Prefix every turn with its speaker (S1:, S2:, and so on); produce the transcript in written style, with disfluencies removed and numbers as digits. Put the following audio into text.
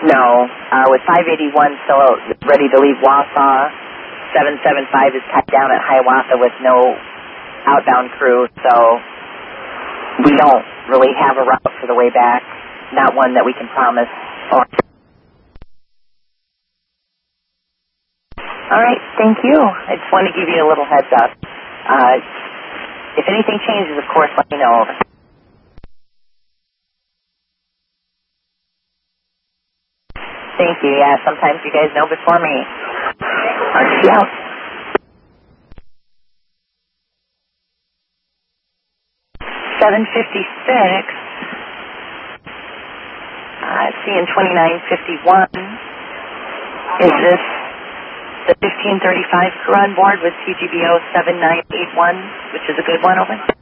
S1: No. With 581 still ready to leave Wausau, 775 is tied down at Hiawatha with no outbound crew, so we don't really have a route for the way back, not one that we can promise. All right, thank you. I just wanted to give you a little heads up. If anything changes, of course, let me know. Thank you. Yeah, sometimes you guys know before me. RC out. $7.56. Seeing 29.51. Is this the 1535 crew on board with CGBO 7981, which is a good one, over?